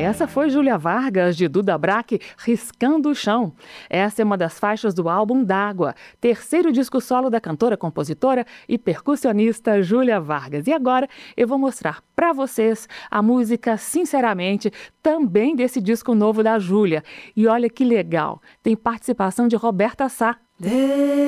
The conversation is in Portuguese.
Essa foi Júlia Vargas, de Duda Braque, Riscando o Chão. Essa é uma das faixas do álbum D'Água, terceiro disco solo da cantora, compositora e percussionista Júlia Vargas. E agora eu vou mostrar para vocês a música Sinceramente, também desse disco novo da Júlia. E olha que legal, tem participação de Roberta Sá.